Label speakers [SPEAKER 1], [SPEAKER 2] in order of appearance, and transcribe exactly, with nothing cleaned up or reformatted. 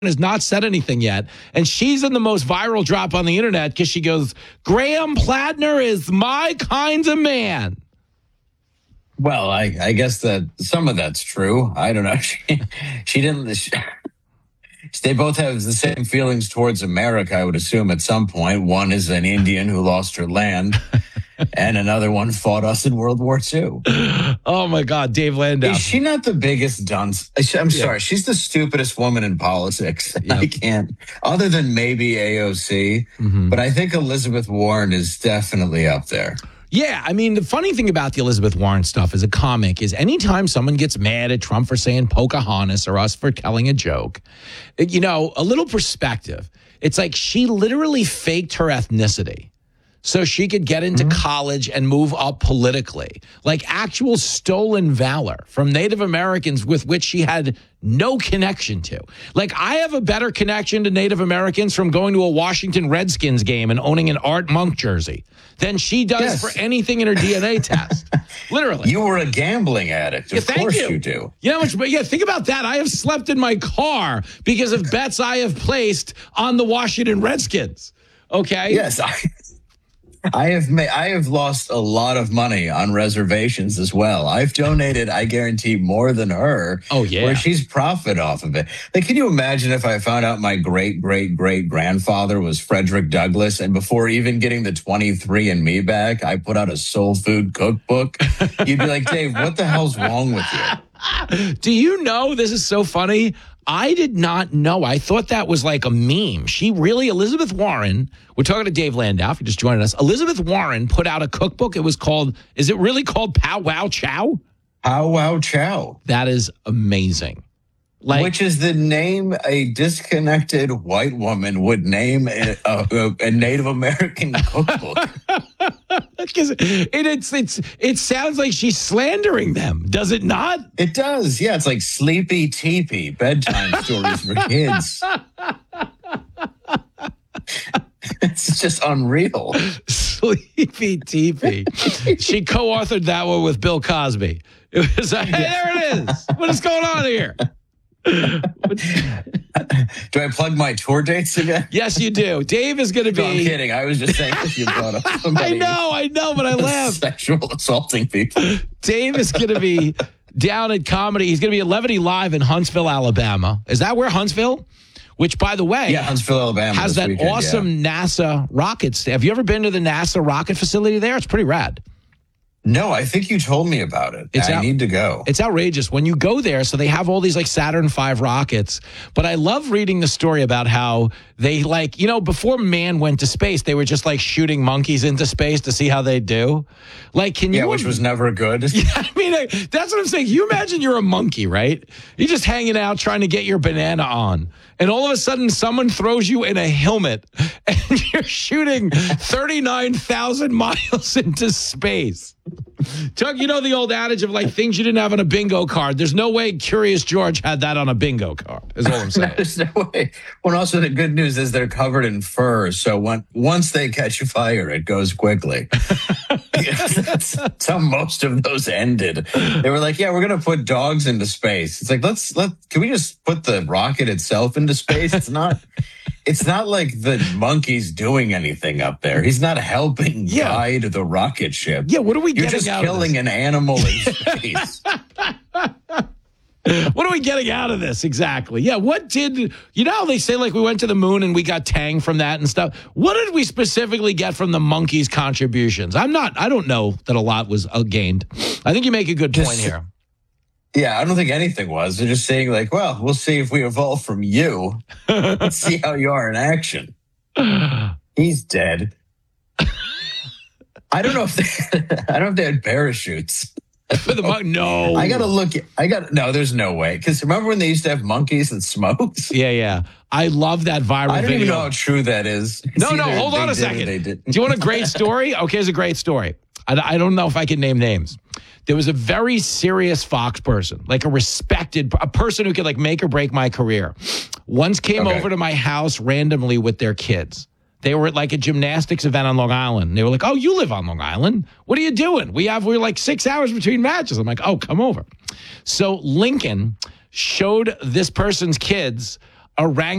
[SPEAKER 1] has not said anything yet. And she's in the most viral drop on the internet because she goes, Graham Plattner is my kind of man.
[SPEAKER 2] Well, I, I guess that some of that's true. I don't know. She, she didn't. She, they both have the same feelings towards America, I would assume, at some point. One is an Indian who lost her land, and another one fought us in World War Two.
[SPEAKER 1] Oh, my God, Dave Landau.
[SPEAKER 2] Is she not the biggest dunce? I'm
[SPEAKER 1] Yeah.
[SPEAKER 2] sorry. She's the stupidest woman in politics.
[SPEAKER 1] Yep.
[SPEAKER 2] I can't, other than maybe A O C.
[SPEAKER 1] Mm-hmm.
[SPEAKER 2] But I think Elizabeth Warren is definitely up there.
[SPEAKER 1] Yeah, I mean, the funny thing about the Elizabeth Warren stuff as a comic is anytime someone gets mad at Trump for saying Pocahontas or us for telling a joke, you know, a little perspective. It's like she literally faked her ethnicity so she could get into mm-hmm. college and move up politically, like actual stolen valor from Native Americans with which she had no connection to. Like, I have a better connection to Native Americans from going to a Washington Redskins game and owning an Art Monk jersey than she does
[SPEAKER 2] Yes.
[SPEAKER 1] for anything in her D N A test. Literally.
[SPEAKER 2] You were a gambling addict.
[SPEAKER 1] Yeah,
[SPEAKER 2] of
[SPEAKER 1] thank
[SPEAKER 2] course
[SPEAKER 1] you.
[SPEAKER 2] you do.
[SPEAKER 1] You know how much, but yeah, think about that. I have slept in my car because of bets I have placed on the Washington Redskins. Okay?
[SPEAKER 2] Yes, I, I have made, I have lost a lot of money on reservations as well. I've donated, I guarantee, more than her.
[SPEAKER 1] Oh, yeah.
[SPEAKER 2] Where she's profit off of it. Like, can you imagine if I found out my great, great, great grandfather was Frederick Douglass, and before even getting the twenty-three and me back, I put out a soul food cookbook? You'd be like, Dave, what the hell's wrong with you?
[SPEAKER 1] Do you know, this is so funny, I did not know. I thought that was like a meme. She really, Elizabeth Warren, we're talking to Dave Landau, if you just joined us. Elizabeth Warren put out a cookbook. It was called, is it really called Pow Wow Chow?
[SPEAKER 2] Pow Wow Chow.
[SPEAKER 1] That is amazing. Like,
[SPEAKER 2] Which is the name a disconnected white woman would name a, a, a Native American cookbook.
[SPEAKER 1] because it, it's, it's, it sounds like she's slandering them, does it not?
[SPEAKER 2] It does. Yeah, it's like Sleepy Teepee, bedtime stories for kids. It's just unreal.
[SPEAKER 1] Sleepy Teepee. She co-authored that one with Bill Cosby. It was like, hey, there it is. What is going on here?
[SPEAKER 2] Do I plug my tour dates again?
[SPEAKER 1] Yes, you do. Dave is going to be.
[SPEAKER 2] No, I'm kidding. I was just saying if you brought up somebody.
[SPEAKER 1] I know, I know, but I laugh.
[SPEAKER 2] Sexual assaulting people.
[SPEAKER 1] Dave is going to be down at comedy. He's going to be at Levity Live in Huntsville, Alabama. Is that where Huntsville? Which, by the way,
[SPEAKER 2] yeah, Huntsville, Alabama,
[SPEAKER 1] has that
[SPEAKER 2] weekend,
[SPEAKER 1] awesome
[SPEAKER 2] yeah.
[SPEAKER 1] NASA rocket. St- Have you ever been to the NASA rocket facility there? It's pretty rad.
[SPEAKER 2] No, I think you told me about it.
[SPEAKER 1] It's
[SPEAKER 2] I
[SPEAKER 1] out-
[SPEAKER 2] need to go.
[SPEAKER 1] It's outrageous when you go there. So they have all these like Saturn five rockets. But I love reading the story about how they like, you know, before man went to space, they were just like shooting monkeys into space to see how they do. Like, can you?
[SPEAKER 2] Yeah, which was never good.
[SPEAKER 1] Yeah, I mean, I, that's what I'm saying. You imagine you're a monkey, right? You're just hanging out trying to get your banana on. And all of a sudden, someone throws you in a helmet and you're shooting thirty-nine thousand miles into space. Chuck, you know the old adage of like things you didn't have on a bingo card. There's no way Curious George had that on a bingo card, is all I'm saying.
[SPEAKER 2] There's no way. Well, also the good news is they're covered in fur. So when, once they catch fire, it goes quickly. That's, that's how most of those ended. They were like, yeah, we're going to put dogs into space. It's like, let's, let, can we just put the rocket itself into space? It's not, it's not like the monkey's doing anything up there. He's not helping
[SPEAKER 1] Yeah.
[SPEAKER 2] guide the rocket ship.
[SPEAKER 1] Yeah, what are we
[SPEAKER 2] You're
[SPEAKER 1] getting
[SPEAKER 2] just
[SPEAKER 1] out
[SPEAKER 2] killing
[SPEAKER 1] of this?
[SPEAKER 2] an animal in space.
[SPEAKER 1] What are we getting out of this exactly? Yeah, what did, you know how they say like we went to the moon and we got Tang from that and stuff? What did we specifically get from the monkeys' contributions? I'm not, I don't know that a lot was uh, gained. I think you make a good point
[SPEAKER 2] Just-
[SPEAKER 1] here.
[SPEAKER 2] Yeah, I don't think anything was. They're just saying like, well, we'll see if we evolve from you. Let's see how you are in action. He's dead. I don't know if they, I don't know if they had parachutes.
[SPEAKER 1] For the mon- no.
[SPEAKER 2] I gotta look. I got no. There's no way. Because remember when they used to have monkeys and smokes?
[SPEAKER 1] Yeah, yeah. I love that viral
[SPEAKER 2] I don't
[SPEAKER 1] video.
[SPEAKER 2] even know how true that is. It's
[SPEAKER 1] No, no,
[SPEAKER 2] either
[SPEAKER 1] hold
[SPEAKER 2] they
[SPEAKER 1] on a
[SPEAKER 2] did or
[SPEAKER 1] second.
[SPEAKER 2] They did.
[SPEAKER 1] Do you want a great story? Okay, it's a great story. I, I don't know if I can name names. There was a very serious Fox person, like a respected, a person who could like make or break my career. Once came
[SPEAKER 2] Okay.
[SPEAKER 1] over to my house randomly with their kids. They were at like a gymnastics event on Long Island. They were like, oh, you live on Long Island. What are you doing? We have, we're like six hours between matches. I'm like, oh, come over. So Lincoln showed this person's kids a Wrangler